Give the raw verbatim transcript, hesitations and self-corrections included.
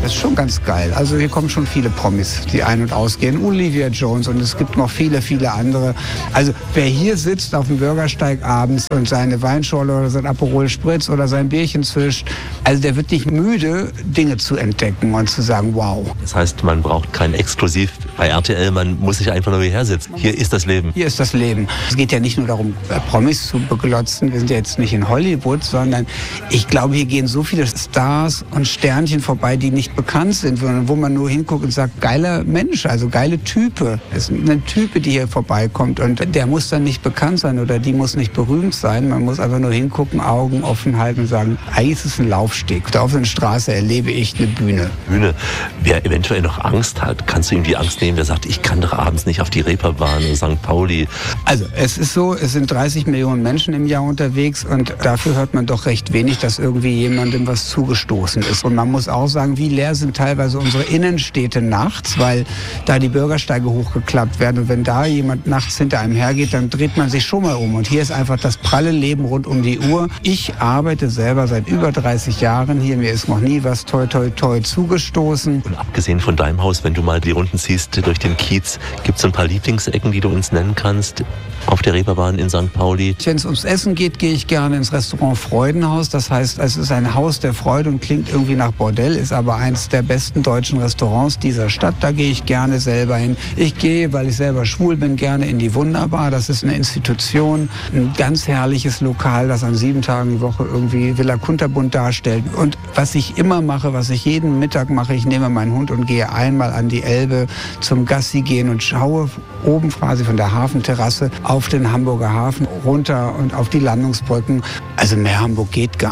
Das ist schon ganz geil. Also hier kommen schon viele Promis, die ein- und ausgehen. Olivia Jones und es gibt noch viele, viele andere. Also wer hier sitzt auf dem Bürgersteig abends und seine Weinschorle oder sein Aperol Spritz oder sein Bierchen zischt, also der wird nicht müde, Dinge zu entdecken und zu sagen, wow. Das heißt, man braucht kein Exklusiv bei R T L, man muss sich einfach nur hierher setzen. Hier ist das Leben. Hier ist das Leben. Es geht ja nicht nur darum, Promis zu beglotzen. Wir sind ja jetzt nicht in Hollywood, sondern ich glaube, hier gehen so viele Stars und Sternchen vorbei, die nicht bekannt sind, sondern wo man nur hinguckt und sagt, geiler Mensch, also geile Type. Es ist eine Type, die hier vorbeikommt und der muss dann nicht bekannt sein oder die muss nicht berühmt sein. Man muss einfach nur hingucken, Augen offen halten und sagen, eigentlich ist es ein Laufsteg. Da auf der Straße erlebe ich eine Bühne. Bühne. Wer eventuell noch Angst hat, kannst du ihm die Angst nehmen, der sagt, ich kann doch abends nicht auf die Reeperbahn oder Sankt Pauli. Also es ist so, es sind dreißig Millionen Menschen im Jahr unterwegs und dafür hört man doch recht wenig, dass irgendwie jemandem was zugestoßen ist. Und man muss auch sagen, wie leer sind teilweise unsere Innenstädte nachts, weil da die Bürgersteige hochgeklappt werden. Und wenn da jemand nachts hinter einem hergeht, dann dreht man sich schon mal um. Und hier ist einfach das pralle Leben rund um die Uhr. Ich arbeite selber seit über dreißig Jahren hier. Mir ist noch nie was toi toi toi zugestoßen. Und abgesehen von deinem Haus, wenn du mal die Runden ziehst durch den Kiez, gibt es ein paar Lieblingsecken, die du uns nennen kannst? Auf der Reeperbahn in Sankt Pauli. Wenn es ums Essen geht, gehe ich gerne ins Restaurant Freudenhaus. Das heißt, es ist ein Haus der Freude und klingt irgendwie nach Bordell, ist aber eins der besten deutschen Restaurants dieser Stadt. Da gehe ich gerne selber hin. Ich gehe, weil ich selber schwul bin, gerne in die Wunderbar. Das ist eine Institution, ein ganz herrliches Lokal, das an sieben Tagen die Woche irgendwie Villa Kunterbunt darstellt. Und was ich immer mache, was ich jeden Mittag mache, ich nehme meinen Hund und gehe einmal an die Elbe zum Gassi gehen und schaue oben quasi von der Hafenterrasse auf den Hamburger Hafen runter und auf die Landungsbrücken. Also mehr Hamburg geht gar nicht.